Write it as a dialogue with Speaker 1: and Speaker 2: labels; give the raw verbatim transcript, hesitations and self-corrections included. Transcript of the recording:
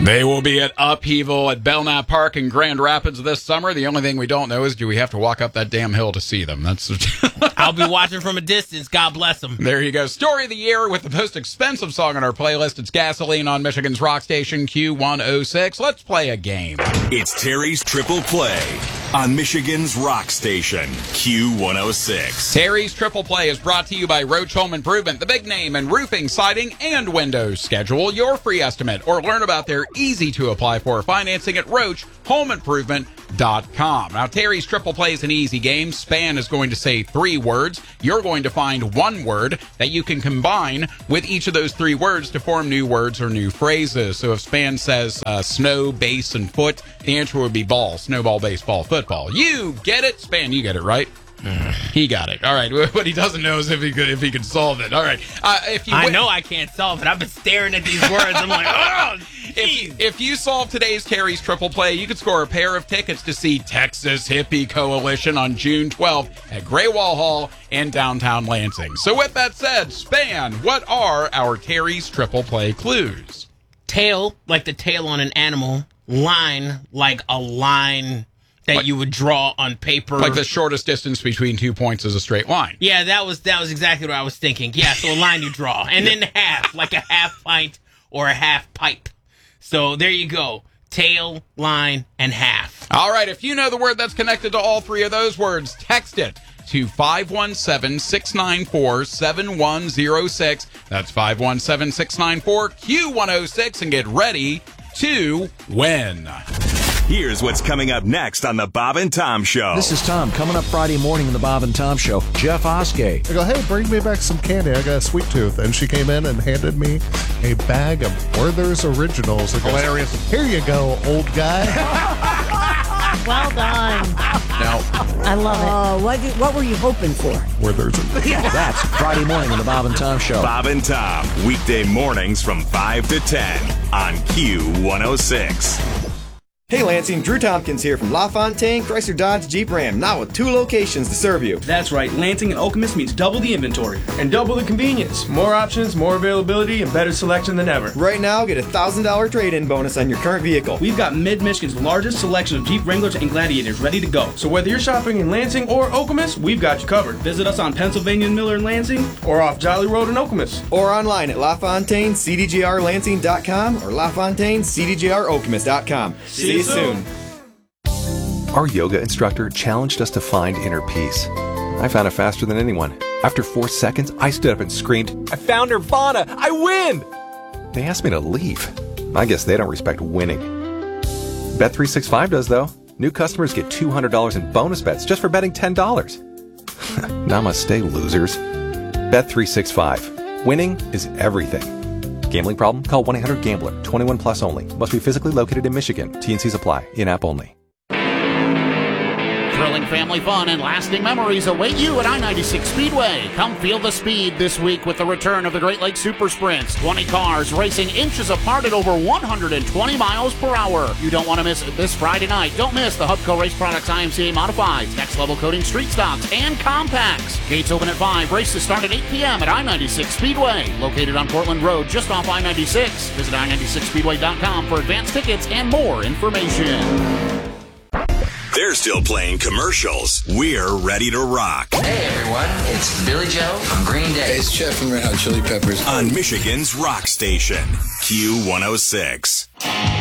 Speaker 1: They will be at Upheaval at Belknap Park in Grand Rapids this summer. The only thing we don't know is do we have to walk up that damn hill to see them? That's
Speaker 2: I'll be watching from a distance. God bless them.
Speaker 1: There you go. Story of the year with the most expensive song on our playlist. It's Gasoline on Michigan's rock station Q one oh six. Let's play a game.
Speaker 3: It's Terry's Triple Play on Michigan's rock station Q one oh six.
Speaker 1: Terry's Triple Play is brought to you by Roach Home Improvement, the big name in roofing, siding, and windows. Schedule your free estimate or learn about their easy-to-apply-for financing at roach home improvement dot com. Now, Terry's Triple Play is an easy game. Span is going to say three words. You're going to find one word that you can combine with each of those three words to form new words or new phrases. So if Span says uh, snow, base, and foot, the answer would be ball, snowball, baseball, football. You get it? Span, you get it, right? He got it. All right. What he doesn't know is if he could if he could solve it. All right. Uh, if you
Speaker 2: I
Speaker 1: win-
Speaker 2: know I can't solve it. I've been staring at these words. I'm like, oh,
Speaker 1: if, if you solve today's Terry's Triple Play, you could score a pair of tickets to see Texas Hippie Coalition on June twelfth at Gray Wall Hall in downtown Lansing. So with that said, Span, what are our Terry's Triple Play clues?
Speaker 2: Tail, like the tail on an animal. Line, like a line that
Speaker 1: Like-
Speaker 2: you would draw on paper.
Speaker 1: Like the shortest distance between two points is a straight line.
Speaker 2: Yeah, that was that was exactly what I was thinking. Yeah, so a line you draw. And then half, like a half pint or a half pipe. So there you go. Tail, line, and half.
Speaker 1: All right, if you know the word that's connected to all three of those words, text it to five one seven, six nine four, seven one zero six. That's five one seven, six nine four, Q one oh six, and get ready to win.
Speaker 3: Here's what's coming up next on the Bob and Tom Show.
Speaker 4: This is Tom. Coming up Friday morning in the Bob and Tom Show, Jeff Oskey.
Speaker 5: I go, hey, bring me back some candy. I got a sweet tooth. And she came in and handed me a bag of Werther's Originals. Goes, hilarious. Here you go, old guy.
Speaker 6: Well done.
Speaker 1: Now,
Speaker 6: I love it.
Speaker 7: Uh, what, did, what were you hoping for?
Speaker 5: Werther's.
Speaker 4: That's Friday morning in the Bob and Tom Show.
Speaker 3: Bob and Tom, weekday mornings from five to ten on Q one oh six.
Speaker 8: Hey Lansing, Drew Tompkins here from LaFontaine Chrysler Dodge Jeep Ram, now with two locations to serve you.
Speaker 9: That's right, Lansing and Okemos means double the inventory. And double the convenience. More options, more availability, and better selection than ever.
Speaker 8: Right now, get a one thousand dollars trade-in bonus on your current vehicle.
Speaker 9: We've got Mid-Michigan's largest selection of Jeep Wranglers and Gladiators ready to go. So whether you're shopping in Lansing or Okemos, we've got you covered. Visit us on Pennsylvania and Miller in Lansing, or off Jolly Road in Okemos.
Speaker 8: Or online at LaFontaine C D G R Lansing dot com or LaFontaine C D G R Okemos dot com. See you soon.
Speaker 10: Our yoga instructor challenged us to find inner peace. I found it faster than anyone. After four seconds, I stood up and screamed, I found Nirvana! I win! They asked me to leave. I guess they don't respect winning. Bet three sixty-five does, though. New customers get two hundred dollars in bonus bets just for betting ten dollars. Namaste, losers. Bet three sixty-five. Winning is everything. Gambling problem? Call one eight hundred gambler. twenty-one plus only. Must be physically located in Michigan. T and Cs apply. In-app only.
Speaker 11: Thrilling family fun and lasting memories await you at I ninety-six Speedway. Come feel the speed this week with the return of the Great Lakes Super Sprints. twenty cars racing inches apart at over one hundred twenty miles per hour. You don't want to miss it this Friday night. Don't miss the Hubco Race Products I M C A Modifieds, Next Level Coating Street Stocks, and Compacts. Gates open at five. Races start at eight p.m. at I ninety-six Speedway. Located on Portland Road, just off I ninety-six. Visit I ninety-six speedway dot com for advanced tickets and more information.
Speaker 3: They're still playing commercials. We're ready to rock.
Speaker 12: Hey everyone, it's Billy Joe from Green Day.
Speaker 13: Hey, it's Jeff from Red Hot Chili Peppers.
Speaker 3: On Michigan's rock station, Q one oh six.